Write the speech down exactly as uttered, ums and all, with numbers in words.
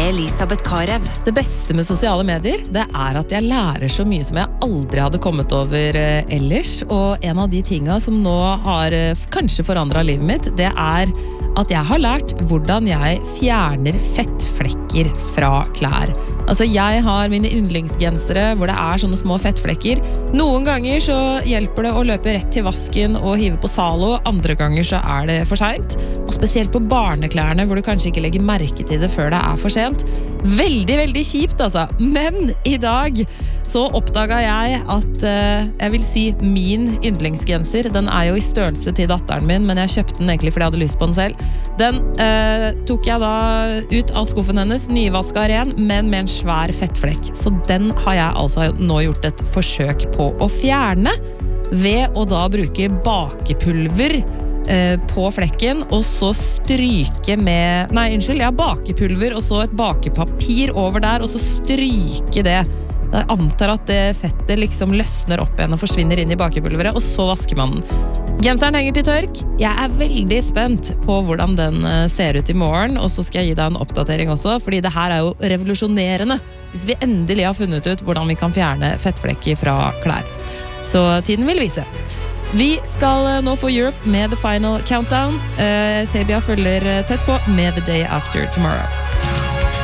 Elisabeth Karev. Det beste med sosiale medier, det er at jeg lærer så mye som jeg aldri hadde kommet over eh, ellers, og en av de tingene som nå har eh, kanskje forandret livet mitt, det er at jeg har lært hvordan jeg fjerner fettflekker fra klær. Altså, jeg har mine yndlingsgensere hvor det er sånne små fettflekker. Noen ganger så hjelper det å løpe rett til vasken og hive på Zalo, andre ganger så er det for sent. Og spesielt på barneklærne hvor du kanskje ikke legger merke til det før det er for sent. Veldig, veldig kjipt altså. Men i dag så oppdaget jeg at, eh, jeg vil si min yndlingsgenser, den er jo i størrelse til datteren min, men jeg kjøpte den egentlig fordi jeg hadde lyst på den selv. Den eh, tok jeg da ut av skuffen hennes, nyvasket ren, men med en svær fettflekk. Så den har jeg altså nå gjort et forsøk på å fjerne ved å da bruke bakepulver eh, på flekken, og så stryke med, nei unnskyld, jeg har bakepulver og så et bakepapir over der, og så stryke det. Jeg antar at det fettet liksom løsner opp igjen og forsvinner inn i bakepulveret, og så vasker man den. Genseren henger til tørk. Jeg er veldig spent på hvordan den ser ut i morgen, og så skal jeg gi deg en oppdatering også, fordi det her er jo revolusjonerende hvis vi endelig har funnet ut hvordan vi kan fjerne fettflekker fra klær. Så tiden vil vise. Vi skal nå få Europe med The Final Countdown. Uh, Sabia følger tett på med The Day After Tomorrow.